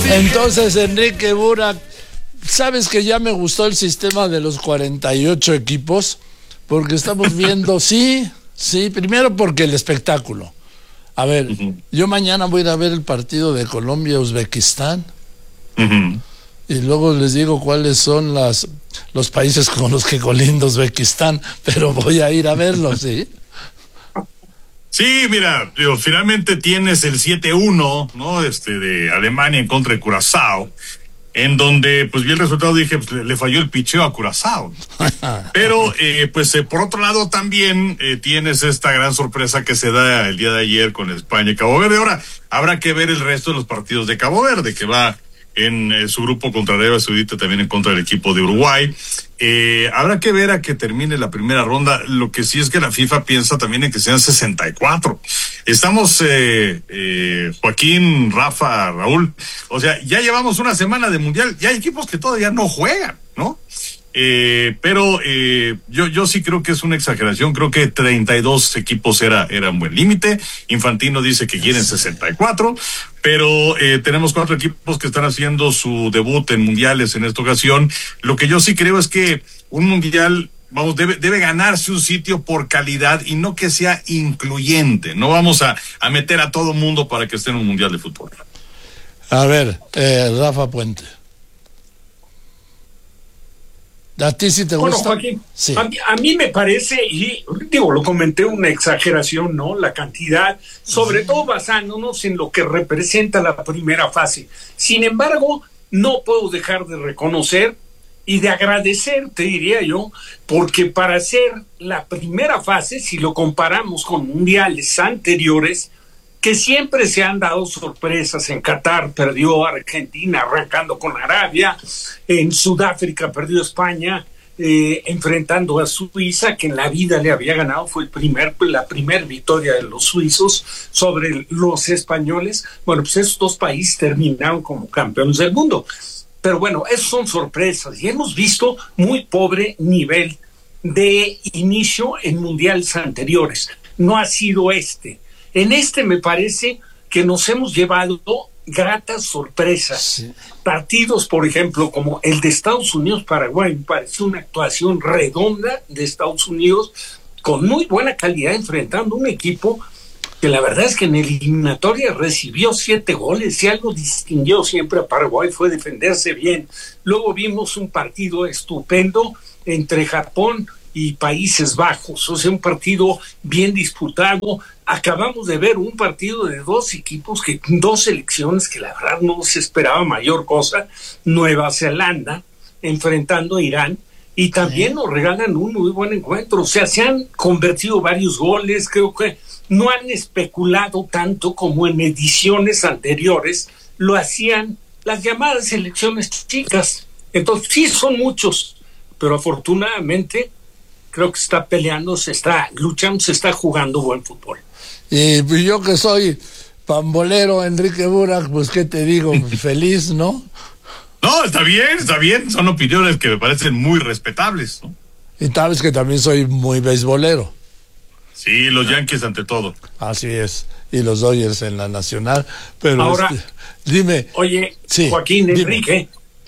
Entonces, Enrique Burak, ¿sabes que ya me gustó el sistema de los 48 equipos? Porque estamos viendo, sí, primero porque el espectáculo. A ver, yo mañana voy a ir a ver el partido de Colombia-Uzbekistán. Y luego les digo cuáles son los países con los que colinda Uzbekistán, pero voy a ir a verlos, ¿sí? Sí, mira, finalmente tienes el 7-1, ¿no? De Alemania en contra de Curazao, en donde, pues vi el resultado y dije, pues, le falló el picheo a Curazao. Pero, por otro lado también tienes esta gran sorpresa que se da el día de ayer con España y Cabo Verde. Ahora, habrá que ver el resto de los partidos de Cabo Verde, que va en su grupo contra Arabia Saudita, también en contra del equipo de Uruguay. Habrá que ver a que termine la primera ronda. Lo que sí es que la FIFA piensa también en que sean 64. Estamos, Joaquín, Rafa, Raúl, o sea, ya llevamos una semana de mundial, ya hay equipos que todavía no juegan, ¿no? Pero yo sí creo que es una exageración. Creo que 32 equipos era un buen límite. Infantino dice que quieren 64, pero tenemos 4 equipos que están haciendo su debut en mundiales en esta ocasión. Lo que yo sí creo es que un mundial, debe ganarse un sitio por calidad y no que sea incluyente. No vamos a meter a todo mundo para que esté en un mundial de fútbol. A ver, Rafa Puente, ¿a ti sí te gusta? Bueno, Joaquín, sí. A mí me parece, y digo, lo comenté, una exageración, ¿no? La cantidad, sobre todo basándonos en lo que representa la primera fase. Sin embargo, no puedo dejar de reconocer y de agradecer, te diría yo, porque para hacer la primera fase, si lo comparamos con mundiales anteriores, que siempre se han dado sorpresas. En Qatar perdió Argentina arrancando con Arabia, en Sudáfrica perdió España enfrentando a Suiza, que en la vida le había ganado, fue la primer victoria de los suizos sobre los españoles. Bueno, pues esos dos países terminaron como campeones del mundo. Pero bueno, esas son sorpresas y hemos visto muy pobre nivel de inicio en mundiales anteriores. No ha sido este. En este me parece que nos hemos llevado gratas sorpresas. Sí. Partidos, por ejemplo, como el de Estados Unidos-Paraguay, me parece una actuación redonda de Estados Unidos con muy buena calidad, enfrentando un equipo que la verdad es que en eliminatoria recibió 7 goles y algo distinguió siempre a Paraguay fue defenderse bien. Luego vimos un partido estupendo entre Japón y Países Bajos, o sea, un partido bien disputado. Acabamos de ver un partido de 2 equipos, dos selecciones que la verdad no se esperaba mayor cosa. Nueva Zelanda enfrentando a Irán, y también nos regalan un muy buen encuentro. O sea, se han convertido varios goles. Creo que no han especulado tanto como en ediciones anteriores lo hacían las llamadas selecciones chicas. Entonces sí son muchos, pero afortunadamente creo que se está peleando, se está luchando, se está jugando buen fútbol. Y yo que soy pambolero, Enrique Burak, pues qué te digo, feliz, ¿no? No, está bien, son opiniones que me parecen muy respetables, ¿no? Y sabes que también soy muy beisbolero. Sí, los Yankees ante todo. Así es, y los Dodgers en la nacional, pero ahora, dime. Oye, sí, Joaquín, dime. Enrique,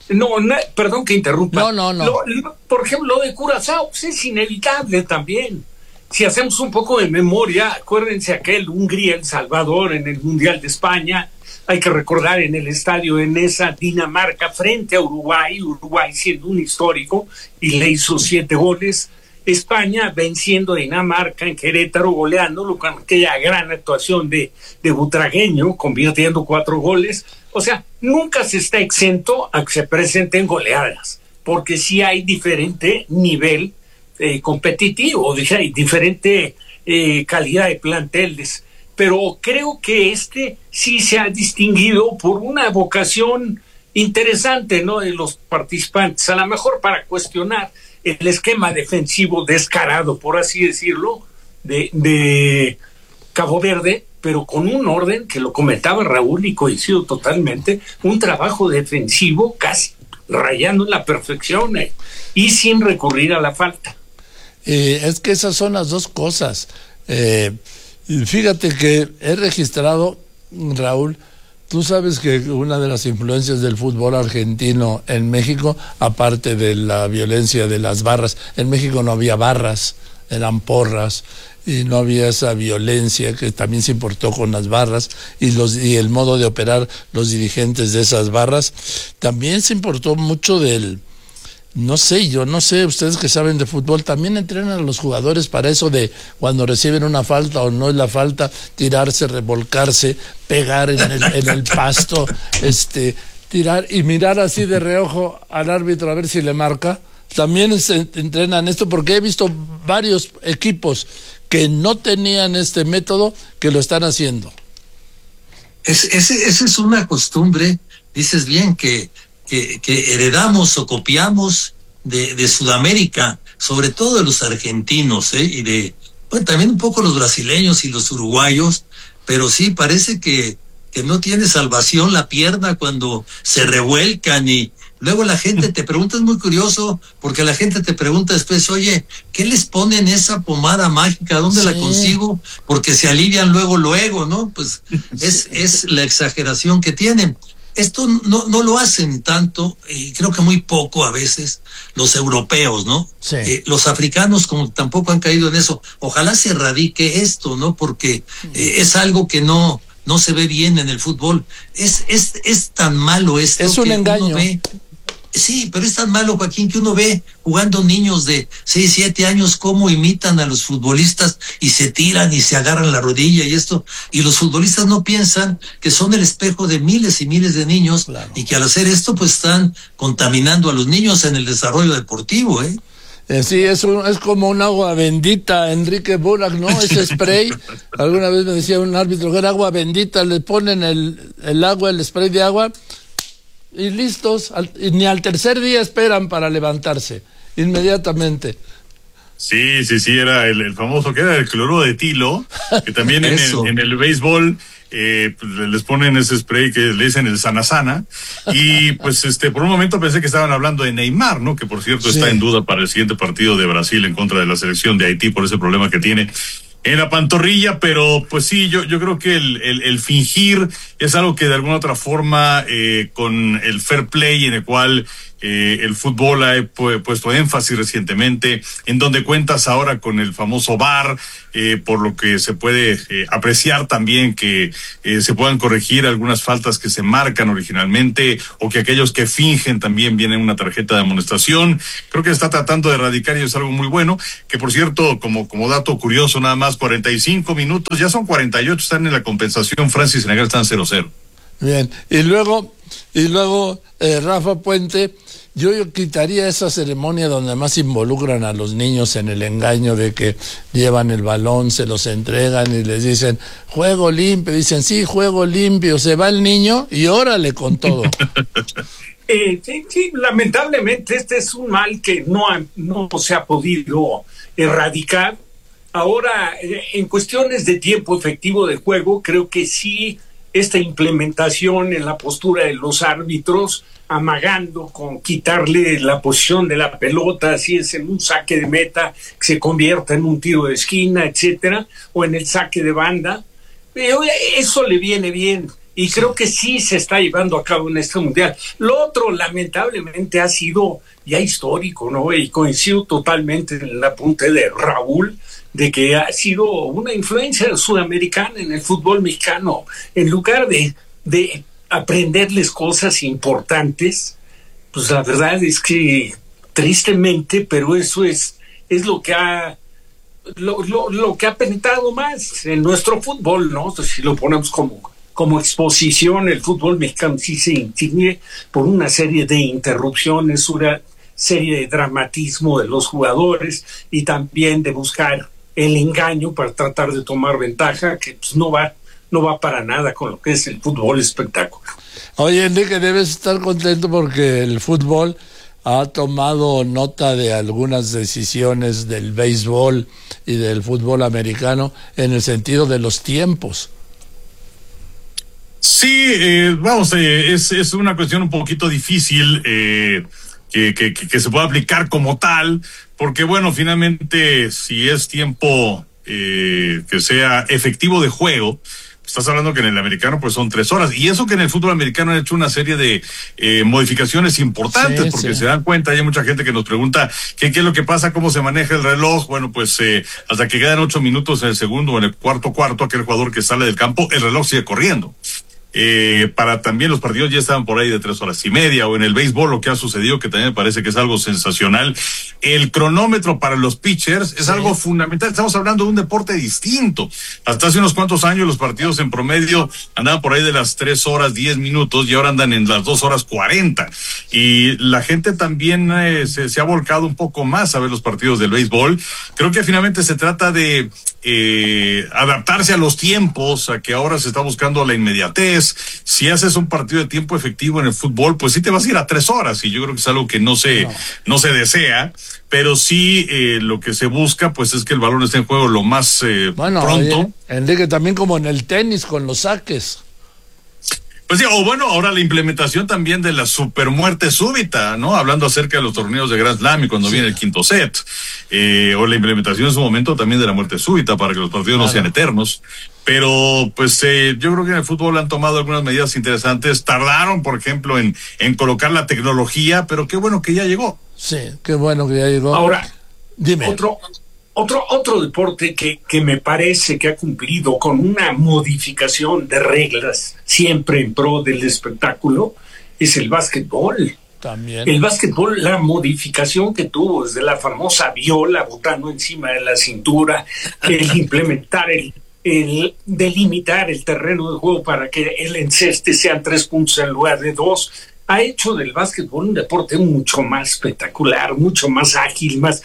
perdón que interrumpa. No. Por ejemplo, lo de Curazao, pues es inevitable también. Si hacemos un poco de memoria, acuérdense aquel Hungría-El Salvador en el Mundial de España. Hay que recordar en el estadio en esa Dinamarca frente a Uruguay siendo un histórico y le hizo 7 goles. España venciendo a Dinamarca en Querétaro, goleándolo con aquella gran actuación de Butragueño, convirtiendo 4 goles. O sea, nunca se está exento a que se presenten goleadas, porque sí hay diferente nivel competitivo, hay diferente calidad de planteles. Pero creo que sí se ha distinguido por una vocación interesante, ¿no?, de los participantes, a lo mejor para cuestionar el esquema defensivo descarado, por así decirlo, de Cabo Verde, pero con un orden que lo comentaba Raúl y coincido totalmente, un trabajo defensivo casi rayando en la perfección y sin recurrir a la falta. Es que esas son las dos cosas. Fíjate que he registrado, Raúl, Tú sabes que una de las influencias del fútbol argentino en México, aparte de la violencia de las barras, en México no había barras, eran porras, y no había esa violencia que también se importó con las barras y el modo de operar los dirigentes de esas barras. También se importó mucho no sé, ustedes que saben de fútbol, también entrenan a los jugadores para eso de cuando reciben una falta o no es la falta, tirarse, revolcarse, pegar en el pasto, tirar y mirar así de reojo al árbitro a ver si le marca. También entrenan esto porque he visto varios equipos que no tenían este método que lo están haciendo. Esa es una costumbre, dices bien, que heredamos o copiamos de Sudamérica, sobre todo de los argentinos, y también un poco los brasileños y los uruguayos, pero sí parece que no tiene salvación la pierna cuando se revuelcan y luego la gente te pregunta, es muy curioso, porque la gente te pregunta después, oye, ¿qué les ponen esa pomada mágica? ¿Dónde la consigo? Porque se alivian luego, ¿no? Pues es la exageración que tienen. Esto no lo hacen tanto, y creo que muy poco a veces, los europeos, ¿no? Sí. Los africanos como tampoco han caído en eso. Ojalá se erradique esto, ¿no? Porque es algo que no se ve bien en el fútbol. Es tan malo esto. Es un que engaño. Uno ve. Sí, pero es tan malo, Joaquín, que uno ve jugando niños de 6, 7 años cómo imitan a los futbolistas y se tiran y se agarran la rodilla y esto, y los futbolistas no piensan que son el espejo de miles y miles de niños, claro, y que al hacer esto pues están contaminando a los niños en el desarrollo deportivo, Sí, es como un agua bendita, Enrique Burak, ¿no? Ese spray, alguna vez me decía un árbitro que era agua bendita, le ponen el agua, el spray de agua, y listos, y ni al tercer día esperan para levantarse, inmediatamente. Sí, era el famoso, que era el cloruro de etilo, que también en el béisbol les ponen ese spray que le dicen el sana, y pues por un momento pensé que estaban hablando de Neymar, ¿no? Que por cierto está en duda para el siguiente partido de Brasil en contra de la selección de Haití por ese problema que tiene en la pantorrilla, pero pues sí, yo creo que el fingir es algo que de alguna otra forma con el fair play en el cual el fútbol ha puesto énfasis recientemente, en donde cuentas ahora con el famoso VAR, por lo que se puede apreciar también que se puedan corregir algunas faltas que se marcan originalmente o que aquellos que fingen también vienen una tarjeta de amonestación. Creo que se está tratando de erradicar y es algo muy bueno, que por cierto, como dato curioso nada más, 45 minutos, ya son 48, están en la compensación, Francia y Senegal están 0-0. Bien, y luego Rafa Puente, yo quitaría esa ceremonia donde más involucran a los niños en el engaño de que llevan el balón, se los entregan y les dicen juego limpio, dicen sí, juego limpio, se va el niño y órale con todo. Sí, lamentablemente este es un mal que no se ha podido erradicar. Ahora, en cuestiones de tiempo efectivo de juego, creo que sí, esta implementación en la postura de los árbitros, amagando con quitarle la posición de la pelota, si es en un saque de meta, que se convierta en un tiro de esquina, etcétera, o en el saque de banda, eso le viene bien. Y creo que sí se está llevando a cabo en este mundial. Lo otro, lamentablemente, ha sido ya histórico, ¿no? Y coincido totalmente en el apunte de Raúl, de que ha sido una influencia sudamericana en el fútbol mexicano. En lugar de aprenderles cosas importantes, pues la verdad es que tristemente, pero eso es lo que ha lo que ha penetrado más en nuestro fútbol, ¿no? Entonces, si lo ponemos como exposición, el fútbol mexicano sí se distingue por una serie de interrupciones, una serie de dramatismo de los jugadores y también de buscar el engaño para tratar de tomar ventaja, que pues no va para nada con lo que es el fútbol espectáculo. Oye, Enrique, debes estar contento porque el fútbol ha tomado nota de algunas decisiones del béisbol y del fútbol americano en el sentido de los tiempos. Sí, es una cuestión un poquito difícil que se pueda aplicar como tal, porque bueno, finalmente si es tiempo que sea efectivo de juego, estás hablando que en el americano pues son 3 horas. Y eso que en el fútbol americano han hecho una serie de modificaciones importantes, Sí, porque sí. se dan cuenta, hay mucha gente que nos pregunta qué es lo que pasa, cómo se maneja el reloj. Bueno, pues hasta que quedan 8 minutos en el segundo o en el cuarto, aquel jugador que sale del campo, el reloj sigue corriendo. Para también los partidos ya estaban por ahí de 3 horas y media, o en el béisbol lo que ha sucedido, que también me parece que es algo sensacional. El cronómetro para los pitchers es algo fundamental. Estamos hablando de un deporte distinto. Hasta hace unos cuantos años los partidos en promedio andaban por ahí de las 3 horas 10 minutos y ahora andan en las 2 horas 40. Y la gente también se ha volcado un poco más a ver los partidos del béisbol. Creo que finalmente se trata de adaptarse a los tiempos, a que ahora se está buscando la inmediatez. Si haces un partido de tiempo efectivo en el fútbol, pues sí te vas a ir a 3 horas, y yo creo que es algo que no se desea, pero sí lo que se busca pues es que el balón esté en juego lo más Bueno, pronto. oye, Enrique, también como en el tenis con los saques. Pues sí, o bueno, ahora la implementación también de la supermuerte súbita, ¿no? Hablando acerca de los torneos de Grand Slam y cuando viene el quinto set. O la implementación en su momento también de la muerte súbita para que los partidos no sean eternos. Pero, pues, yo creo que en el fútbol han tomado algunas medidas interesantes. Tardaron, por ejemplo, en colocar la tecnología, pero qué bueno que ya llegó. Sí, qué bueno que ya llegó. Ahora, dime. Otro deporte que me parece que ha cumplido con una modificación de reglas siempre en pro del espectáculo es el básquetbol. También. El básquetbol, la modificación que tuvo desde la famosa viola botando encima de la cintura, el implementar el delimitar el terreno de juego para que el enceste sean 3 puntos en lugar de 2, ha hecho del básquetbol un deporte mucho más espectacular, mucho más ágil, más...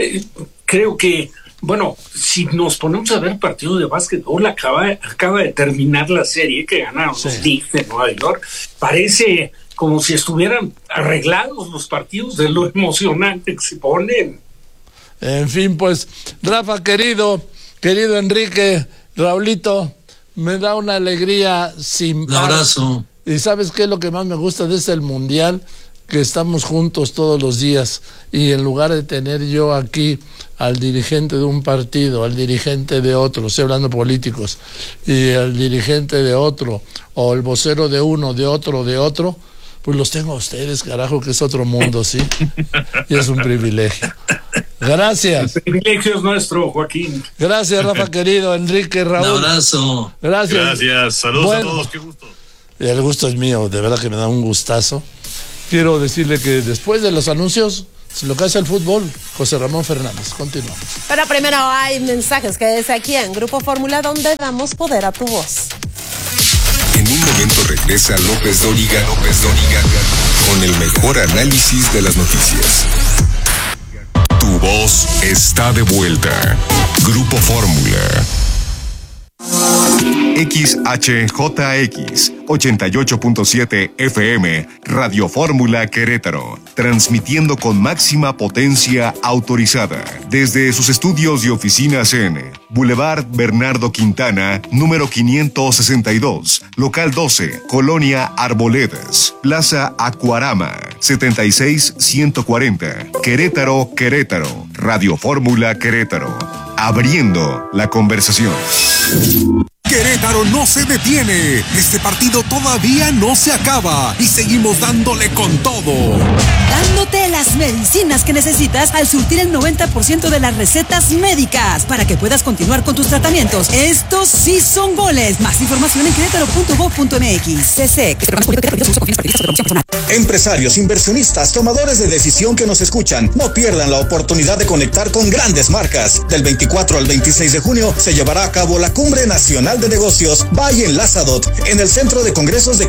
creo que, bueno, si nos ponemos a ver partido de básquetbol, acaba de terminar la serie que ganaron los Knicks de Nueva York. Parece como si estuvieran arreglados los partidos de lo emocionante que se ponen. En fin, pues, Rafa, querido Enrique, Raulito, me da una alegría sin Un abrazo. Y ¿sabes qué es lo que más me gusta de el Mundial? Que estamos juntos todos los días, y en lugar de tener yo aquí al dirigente de un partido, al dirigente de otro, estoy hablando políticos, y al dirigente de otro, o el vocero de uno, de otro, pues los tengo a ustedes, carajo, que es otro mundo, ¿sí? Y es un privilegio. Gracias. El privilegio es nuestro, Joaquín. Gracias, Rafa, querido, Enrique, Raúl. Un abrazo. Gracias. Saludos a todos, qué gusto. El gusto es mío, de verdad que me da un gustazo. Quiero decirle que después de los anuncios, lo que hace el fútbol, José Ramón Fernández. Continuamos. Pero primero hay mensajes que desde aquí en Grupo Fórmula, donde damos poder a tu voz. En un momento regresa López Dóriga con el mejor análisis de las noticias. Tu voz está de vuelta. Grupo Fórmula. XHJX 88.7 FM, Radio Fórmula Querétaro, transmitiendo con máxima potencia autorizada desde sus estudios y oficinas en Boulevard Bernardo Quintana, número 562, local 12, Colonia Arboledas, Plaza Acuarama, 76140, Querétaro, Radio Fórmula Querétaro, abriendo la conversación. Querétaro no se detiene. Este partido todavía no se acaba y seguimos dándole con todo. Dándote las medicinas que necesitas al surtir el 90% de las recetas médicas para que puedas continuar con tus tratamientos. Estos sí son goles. Más información en querétaro.gov.mx. CC. Empresarios, inversionistas, tomadores de decisión que nos escuchan, no pierdan la oportunidad de conectar con grandes marcas. Del 24 al 26 de junio se llevará a cabo la Cumbre Nacional de Negocios Valle Enlazadot en el Centro de Congresos de